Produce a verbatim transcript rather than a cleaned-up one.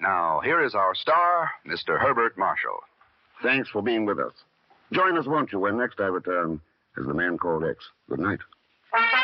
Now, here is our star, Mister Herbert Marshall. Thanks for being with us. Join us, won't you, when next I return as the Man Called X. Good night.